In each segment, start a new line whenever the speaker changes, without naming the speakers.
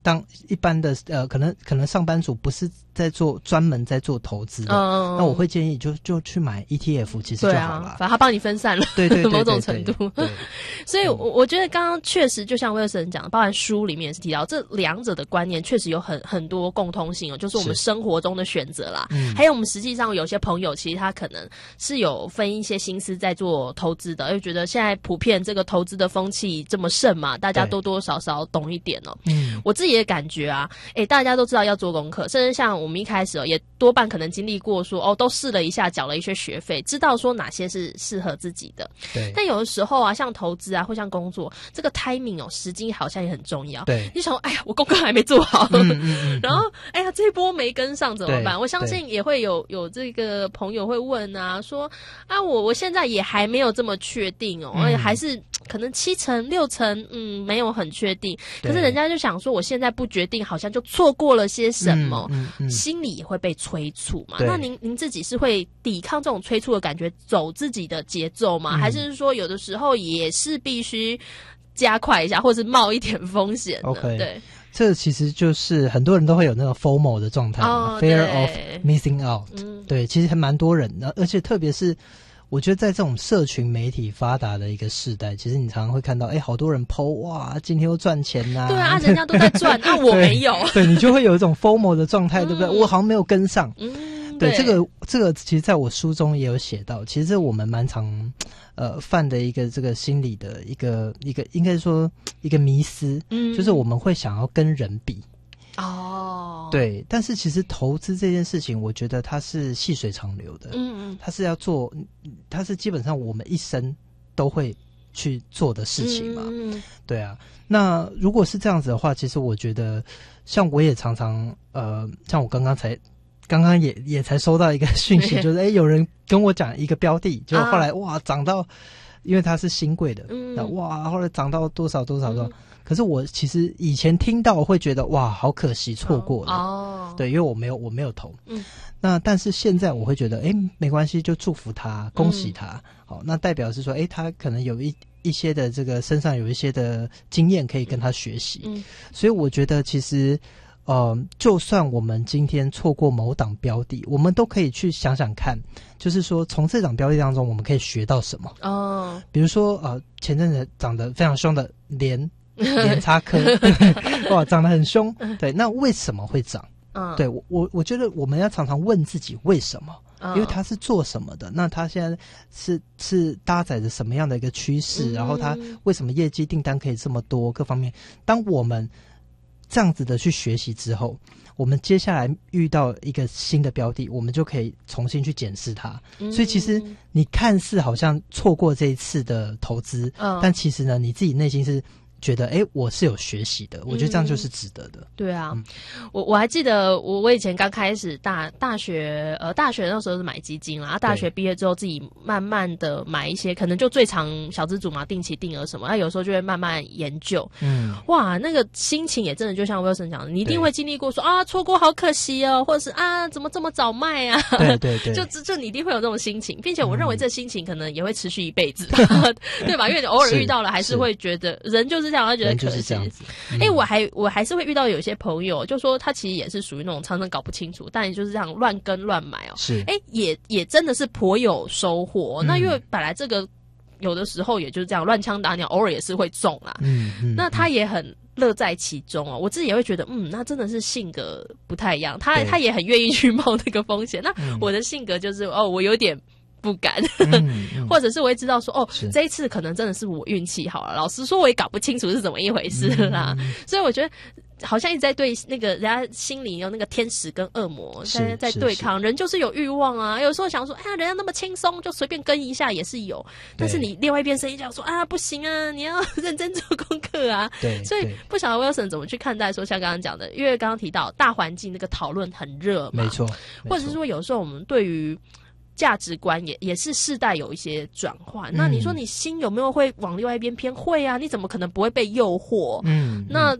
当一般的可能上班族不是在专门在做投资的，那我会建议就去买 ETF 其实就好了，
反正他帮你分散了
对
某种程度。所以我觉得刚刚确实就像威尔森讲的，包含书里面也是提到这两者的观念确实有很多共通性就是我们生活中的选择啦，还有我们实际上有些朋友其实他可能是有分一些心思在做投资的，又觉得现在普遍这个投资的风气这么盛嘛，大家多多少少懂一点我自己的感觉啊，大家都知道要做功课，甚至像我们一开始也多半可能经历过说都试了一下，缴了一些学费，知道说哪些是适合自己的。
对。
但有的时候啊，像投资啊或像工作，这个 timing 时机好像也很重要。
对。
你想哎呀，我功课还没做好，然后哎呀这一波没跟上怎么办？我相信也会有这个朋友会问啊，说啊我现在也还没有这么确定还是可能7成6成没有很确定，可是人家就想说我现在不决定好像就错过了些什么，心里也会被催促嘛。那您自己是会抵抗这种催促的感觉，走自己的节奏吗？还是说有的时候也是必须加快一下，或是冒一点风险的？ 对，
这其实就是很多人都会有那个 FOMO 的状态，Fear of Missing Out。对，其实还蛮多人的，而且特别是我觉得在这种社群媒体发达的一个世代，其实你常常会看到好多人 po 哇今天又赚钱啊，
对啊，人家都在赚我没有。
对，你就会有一种 FOMO 的状态，对不对？我好像没有跟上。对，这个其实在我书中也有写到，其实我们蛮常犯的一个这个心理的一个应该说一个迷思，就是我们会想要跟人比。对，但是其实投资这件事情，我觉得它是细水长流的，它是要做，它是基本上我们一生都会去做的事情嘛。对啊，那如果是这样子的话，其实我觉得，像我也常常像我刚刚也才收到一个讯息，就是有人跟我讲一个标的，就后来哇涨到，因为它是新贵的，哇后来涨到多少多少多少。可是我其实以前听到会觉得哇好可惜错过了，对，因为我没有投，那但是现在我会觉得没关系，就祝福他，恭喜他，好，那代表是说他可能有一些的这个身上有一些的经验可以跟他学习，所以我觉得其实就算我们今天错过某档标的，我们都可以去想想看，就是说从这档标的当中我们可以学到什么。比如说前阵子涨得非常凶的联插科哇涨得很凶，对，那为什么会涨？对，我觉得我们要常常问自己为什么，因为他是做什么的，那他现在是搭载着什么样的一个趋势，然后他为什么业绩订单可以这么多，各方面，当我们这样子的去学习之后，我们接下来遇到一个新的标的，我们就可以重新去检视它。所以其实你看似好像错过这一次的投资，但其实呢你自己内心是觉得我是有学习的，我觉得这样就是值得的。
对啊，我还记得我以前刚开始大学那时候是买基金啦，大学毕业之后自己慢慢的买一些，可能就最常小资主嘛，定期定额什么，有时候就会慢慢研究。哇，那个心情也真的就像 Wilson 讲的，你一定会经历过说错过好可惜哦，或者是怎么这么早卖啊？
对，
就你一定会有这种心情，并且我认为这心情可能也会持续一辈子，对吧？因为你偶尔遇到了，还是会觉得人就是这样，他觉得可惜。我还是会遇到有些朋友，就说他其实也是属于那种常常搞不清楚，但也就是这样乱跟乱买
是
也真的是颇有收获。那因为本来这个有的时候也就是这样乱枪打鸟，偶尔也是会中啦。那他也很乐在其中我自己也会觉得那真的是性格不太一样，他也很愿意去冒那个风险。那我的性格就是我有点不敢或者是我会知道说这一次可能真的是我运气好了，老实说我也搞不清楚是怎么一回事啦。所以我觉得好像一直在对那个人家心里有那个天使跟恶魔在对抗，人就是有欲望啊，有时候想说人家那么轻松就随便跟一下也是有，但是你另外一边声音讲说不行啊，你要认真做功课啊。
对，
所以不晓得 Wilson 怎么去看待说像刚刚讲的，因为刚刚提到大环境那个讨论很热嘛，
没错，
或者是说有时候我们对于价值观也是世代有一些转换，那你说你心有没有会往另外一边偏？会啊，你怎么可能不会被诱惑？那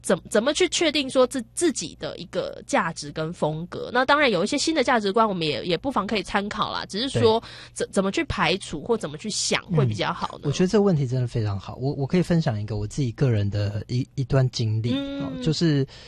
怎么去确定说自己的一个价值跟风格？那当然有一些新的价值观，我们也不妨可以参考啦。只是说怎么去排除或怎么去想会比较好呢？
我觉得这个问题真的非常好。我可以分享一个我自己个人的一段经历，就是